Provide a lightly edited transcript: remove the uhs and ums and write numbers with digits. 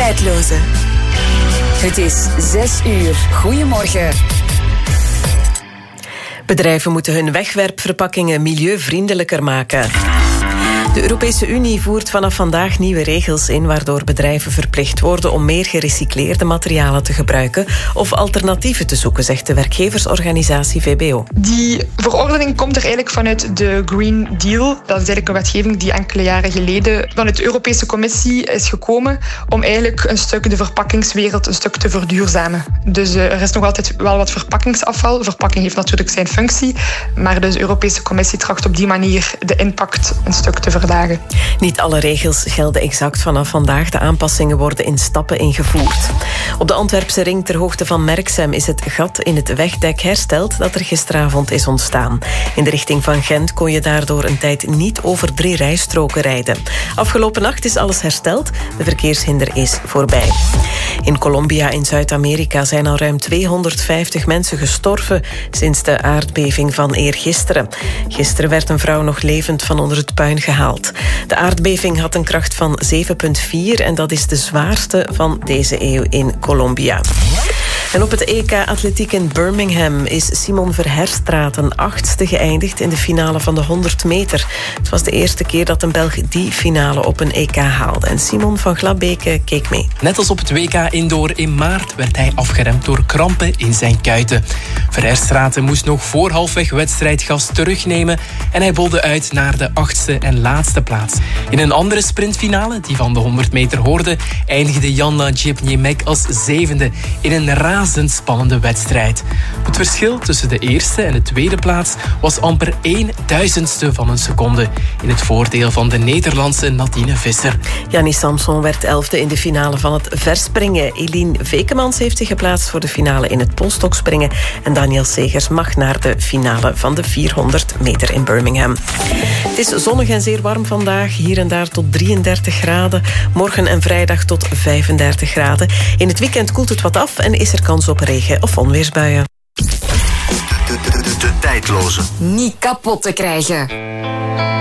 Tijdloze. Het is 6 uur. Goedemorgen. Bedrijven moeten hun wegwerpverpakkingen milieuvriendelijker maken. De Europese Unie voert vanaf vandaag nieuwe regels in waardoor bedrijven verplicht worden om meer gerecycleerde materialen te gebruiken of alternatieven te zoeken, zegt de werkgeversorganisatie VBO. Die verordening komt er eigenlijk vanuit de Green Deal. Dat is eigenlijk een wetgeving die enkele jaren geleden vanuit de Europese Commissie is gekomen om eigenlijk een stuk de verpakkingswereld een stuk te verduurzamen. Dus er is nog altijd wel wat verpakkingsafval. Verpakking heeft natuurlijk zijn functie, maar dus de Europese Commissie tracht op die manier de impact een stuk te verdagen. Niet alle regels gelden exact vanaf vandaag. De aanpassingen worden in stappen ingevoerd. Op de Antwerpse ring ter hoogte van Merksem is het gat in het wegdek hersteld dat er gisteravond is ontstaan. In de richting van Gent kon je daardoor een tijd niet over 3 rijstroken rijden. Afgelopen nacht is alles hersteld. De verkeershinder is voorbij. In Colombia in Zuid-Amerika zijn al ruim 250 mensen gestorven sinds de aardbeving van eergisteren. Gisteren werd een vrouw nog levend van onder het puin gehaald. De aardbeving had een kracht van 7,4 en dat is de zwaarste van deze eeuw in Colombia. En op het EK Atletiek in Birmingham is Simon Verherstraeten 8e geëindigd in de finale van de 100 meter. Het was de eerste keer dat een Belg die finale op een EK haalde. En Simon van Glabeke keek mee. Net als op het WK Indoor in maart werd hij afgeremd door krampen in zijn kuiten. Verherstraeten moest nog voor halfweg wedstrijdgas terugnemen en hij bolde uit naar de 8e en laatste plaats. In een andere sprintfinale, die van de 100 meter hoorde, eindigde Jana Jepnimek als 7e in een razendspannende wedstrijd. Het verschil tussen de eerste en de tweede plaats was amper 1/1000ste van een seconde in het voordeel van de Nederlandse Nadine Visser. Jannie Samson werd 11e in de finale van het verspringen. Eline Vekemans heeft zich geplaatst voor de finale in het polstokspringen en Daniel Segers mag naar de finale van de 400 meter in Birmingham. Het is zonnig en zeer warm vandaag, hier en daar tot 33 graden. Morgen en vrijdag tot 35 graden. In het weekend koelt het wat af en is er kans op regen- of onweersbuien. De tijdloze. Niet kapot te krijgen.